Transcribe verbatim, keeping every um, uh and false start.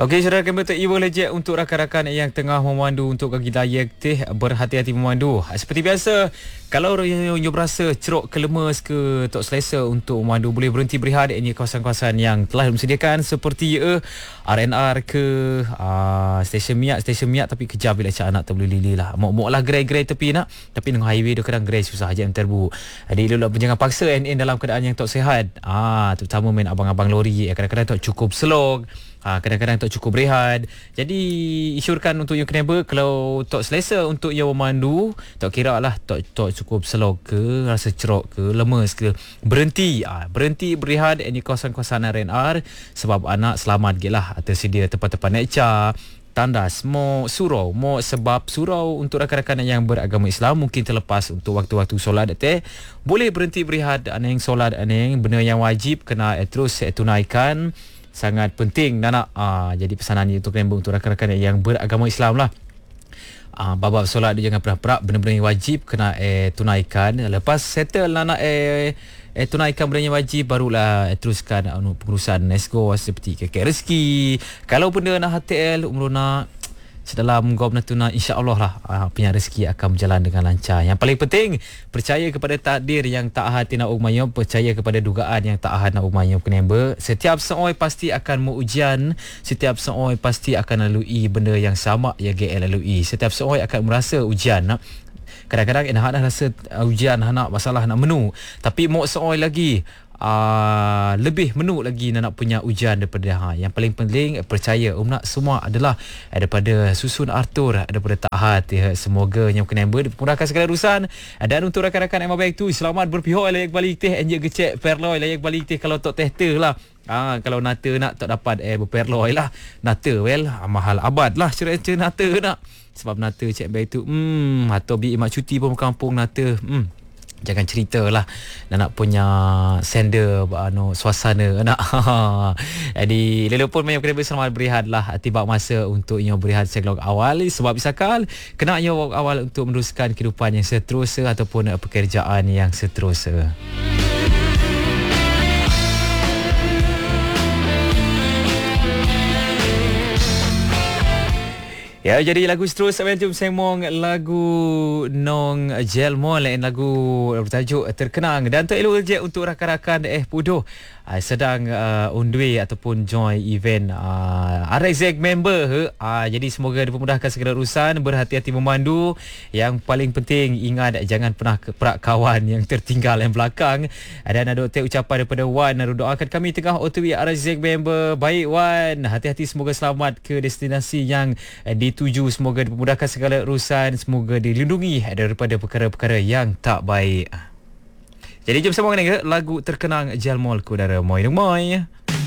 Okey, saudara kami untuk Evo Legend untuk rakan-rakan yang tengah memandu untuk kaki layak teh, berhati-hati memandu. Seperti biasa, kalau yang berasa ceruk ke lemes ke tak selesa untuk memandu, boleh berhenti berehat di kawasan-kawasan yang telah disediakan seperti uh, R and R ke uh, stesen minyak, stesen minyak tapi kejap bila cak anak terbeli-lili lah. Mok-mok lah gerai-gerai tepi nak, tapi dengan highway dia kadang gerai susah je terbu. Jadi elok jangan paksa N N dalam keadaan yang tak sihat. Ah, terutama main abang-abang lori kadang-kadang tak cukup slog. Ha, kadang-kadang tak cukup berehat. Jadi isyorkan untuk yang kenapa, kalau tak selesa untuk yang memandu, tak kira lah tak, tak cukup selog ke, rasa ceruk ke, lemes ke, berhenti ha, berhenti berehat di kawasan-kawasan R and R, sebab anak selamat gelah tersedia tempat-tempat naik car, tandas, mau surau, mau sebab surau untuk rakan-rakan yang beragama Islam mungkin terlepas untuk waktu-waktu solat teh, boleh berhenti berehat aning solat aning, benda yang wajib kena eh, terus eh, tunaikan. Sangat penting Nana. Ah, jadi pesanan ini untuk member untuk rakan-rakan yang beragama Islam lah. Ah, bab-bab solat dia jangan perak-perak, benda-benda yang wajib kena eh tunaikan. Lepas settle Nana eh eh tunaikan benda yang wajib, barulah eh, teruskan anu pengurusan nesgo seperti kek rezeki. Kalau benda nak hotel umroh nak sedalam gom natuna, insya-Allah lah uh, punya rezeki akan berjalan dengan lancar. Yang paling penting, percaya kepada takdir yang tak hati nak umayum, percaya kepada dugaan yang tak hati nak umayum. Kenapa? Setiap seorang pasti akan mengujian, setiap seorang pasti akan lalui benda yang sama yang G L lalui. Setiap seorang akan merasa ujian. Nak kadang-kadang nak dah rasa uh, ujian nak masalah nak menu, tapi mau seorang lagi Uh, lebih menuk lagi nak punya ujian daripada ha. Yang paling penting percaya um nak semua adalah daripada susun Arthur, daripada taat ya. Semoga yang kena member dipermudahkan segala urusan. Dan untuk rakan-rakan yang baik tu, selamat berpihak layak balik teh enje gecek perloi layak balik teh kalau tak teh lah. Ah, kalau nata nak tak dapat eh berperloi lah. Nata well mahal abad lah cerita nata nak. Sebab nata cek baik tu hmm atau bi mak cuti pun kampung nata. Hmm jangan ceritalah nak punya sender anu suasana nak. Jadi lelo pun main kena bersama berehat lah, tiba masa untuk yang berehat sekelok awal, sebab bisakal kena yang awal untuk meneruskan kehidupan yang seterusnya ataupun pekerjaan yang seterusnya. Ya, jadi lagu seterusnya jom sembang lagu Nong Jelmol, lain lagu bertajuk Terkenang. Dan untuk elok je untuk rakan-rakan eh Pudoh uh, sedang uh, on the way ataupun join event uh, R X Z member uh, jadi semoga dipermudahkan segala urusan, berhati-hati memandu. Yang paling penting ingat jangan pernah perak kawan yang tertinggal yang belakang. Dan ada hotel ucapan daripada Wan, doakan kami tengah O T W R X Z member. Baik Wan, hati-hati, semoga selamat ke destinasi yang uh, di tuju, semoga dipermudahkan segala urusan, semoga dilindungi daripada perkara-perkara yang tak baik. Jadi jom sambung dengan lagu Terkenang Jalmol Kudara Moi Moi.